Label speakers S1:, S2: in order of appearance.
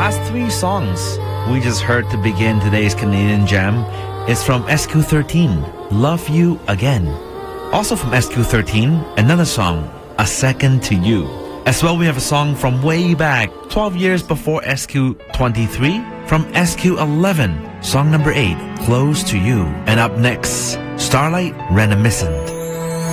S1: last three songs we just heard to begin today's Canadian Jam is from SQ13, Love You Again. Also from SQ13, another song, A Second to You. As well, we have a song from way back, 12 years before SQ23, from SQ11, song number 8, Close to You. And up next, Starlight Reminiscent.